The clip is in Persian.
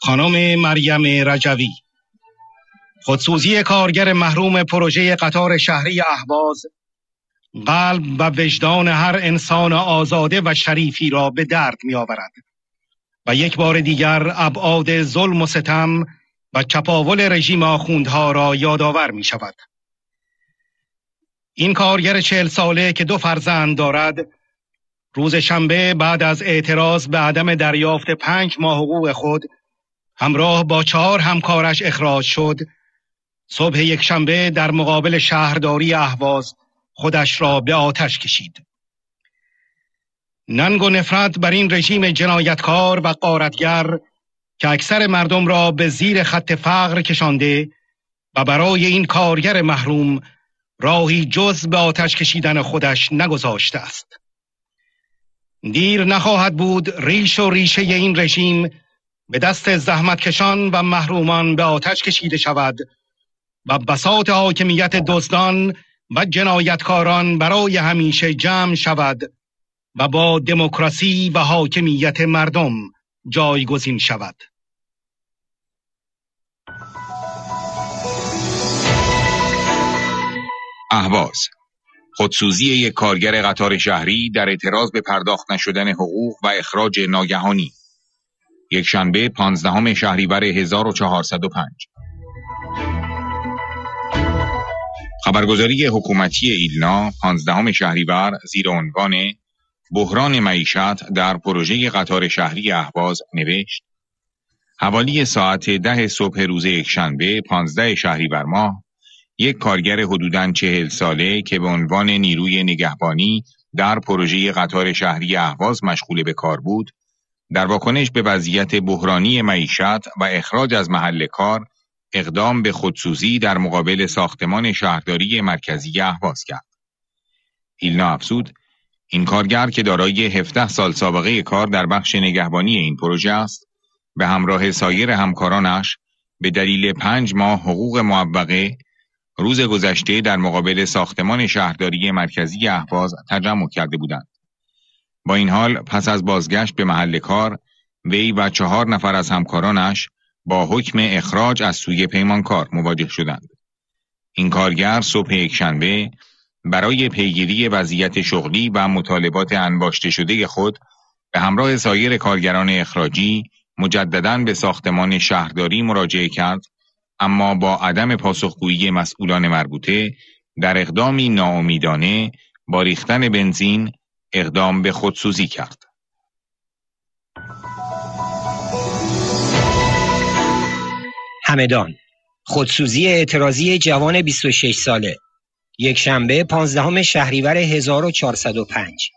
خانم مریم رجوی، خودسوزی کارگر محروم پروژه قطار شهری اهواز قلب و وجدان هر انسان آزاده و شریفی را به درد می آورد و یک بار دیگر ابعاد ظلم و ستم و چپاول رژیم آخوندها را یادآور می شود. این کارگر 40 ساله که 2 فرزند دارد، روز شنبه بعد از اعتراض به عدم دریافت 5 ماه حقوق خود همراه با 4 همکارش اخراج شد. صبح یک شنبه در مقابل شهرداری اهواز خودش را به آتش کشید. ننگ و نفرت بر این رژیم جنایتکار و غارتگر که اکثر مردم را به زیر خط فقر کشانده و برای این کارگر محروم راهی جز به آتش کشیدن خودش نگذاشته است. دیر نخواهد بود ریش و ریشه این رژیم به دست زحمتکشان و محرومان به آتش کشیده شود و بساط حاکمیت دزدان و جنایتکاران برای همیشه جمع شود و با دموکراسی و حاکمیت مردم جایگزین شود. اهواز، خودسوزی یک کارگر قطار شهری در اعتراض به پرداخت نشدن حقوق و اخراج ناگهانی. یک شنبه 15 شهریور 1405. خبرگزاری حکومتی ایلنا 15 شهریور زیر عنوان بحران معیشت در پروژه قطار شهری اهواز نوشت: حوالی ساعت 10 صبح روز یکشنبه 15 شهریور ماه، یک کارگر حدوداً 40 ساله که به عنوان نیروی نگهبانی در پروژه قطار شهری اهواز مشغول به کار بود، در واکنش به وضعیت بحرانی معیشت و اخراج از محل کار اقدام به خودسوزی در مقابل ساختمان شهرداری مرکزی اهواز کرد. ایلنا افزود: این کارگر که دارای 17 سال سابقه کار در بخش نگهبانی این پروژه است، به همراه سایر همکارانش به دلیل 5 ماه حقوق معوقه روز گذشته در مقابل ساختمان شهرداری مرکزی اهواز تجمع کرده بودند. با این حال پس از بازگشت به محل کار، وی و 4 نفر از همکارانش با حکم اخراج از سوی پیمانکار مواجه شدند. این کارگر صبح یکشنبه برای پیگیری وضعیت شغلی و مطالبات انباشته شده خود به همراه سایر کارگران اخراجی مجدداً به ساختمان شهرداری مراجعه کرد، اما با عدم پاسخگویی مسئولان مربوطه در اقدامی ناامیدانه با ریختن بنزین اقدام به خودسوزی کرد. همدان، خودسوزی اعتراضی جوان 26 ساله، یک شنبه 15 شهریور 1405.